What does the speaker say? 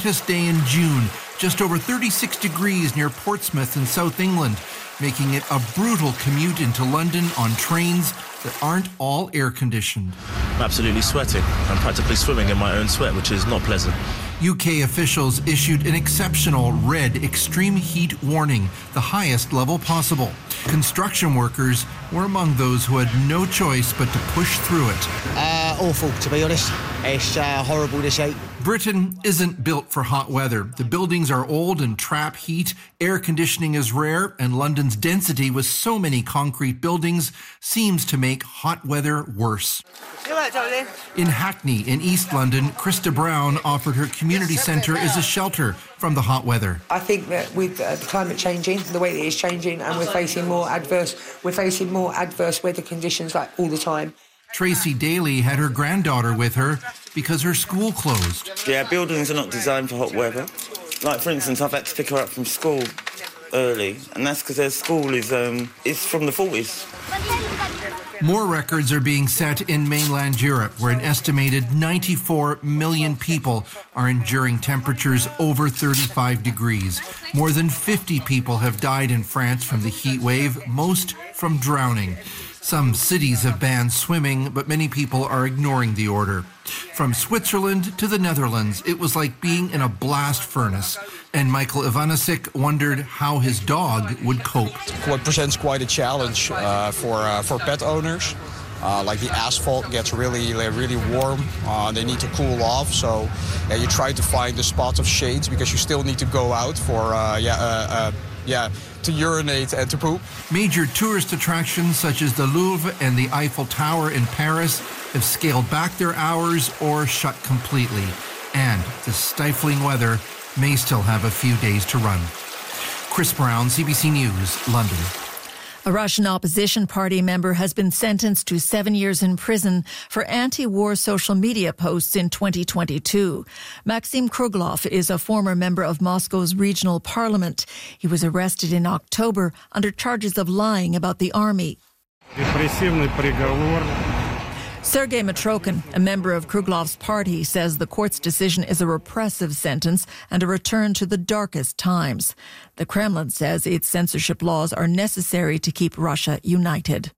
hottest day in June, just over 36 degrees near Portsmouth in South England, making it a brutal commute into London on trains that aren't all air-conditioned. I'm absolutely sweating. I'm practically swimming in my own sweat, which is not pleasant. UK officials issued an exceptional red extreme heat warning, the highest level possible. Construction workers were among those who had no choice but to push through it. Awful, to be honest. It's horrible, this heat. Britain isn't built for hot weather. The buildings are old and trap heat, air conditioning is rare, and London's density with so many concrete buildings seems to make hot weather worse. In Hackney, in East London, Krista Brown offered her community centre as a shelter from the hot weather. I think that with the climate changing, the way that it's changing, and we're facing more adverse weather conditions like all the time. Tracy Daly had her granddaughter with her because her school closed. Yeah, buildings are not designed for hot weather. Like, for instance, I've had to pick her up from school early, and that's because their school is from the 40s. More records are being set in mainland Europe, where an estimated 94 million people are enduring temperatures over 35 degrees. More than 50 people have died in France from the heat wave, most from drowning. Some cities have banned swimming, but many people are ignoring the order. From Switzerland to the Netherlands, it was like being in a blast furnace. And Michael Ivanisic wondered how his dog would cope. It presents quite a challenge for pet owners. Like the asphalt gets really warm. They need to cool off. So you try to find the spots of shades because you still need to go out for to urinate and to poop. Major tourist attractions such as the Louvre and the Eiffel Tower in Paris have scaled back their hours or shut completely. And the stifling weather may still have a few days to run. Chris Brown, CBC News, London. A Russian opposition party member has been sentenced to 7 years in prison for anti-war social media posts in 2022. Maxim Kruglov is a former member of Moscow's regional parliament. He was arrested in October under charges of lying about the army. Sergei Mitrokhin, a member of Kruglov's party, says the court's decision is a repressive sentence and a return to the darkest times. The Kremlin says its censorship laws are necessary to keep Russia united.